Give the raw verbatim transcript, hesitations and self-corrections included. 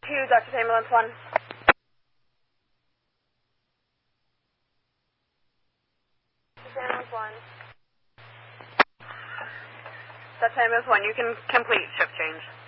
two, Doctor's Ambulance one. Doctor's Ambulance one. Doctor's Ambulance one, you can complete shift change.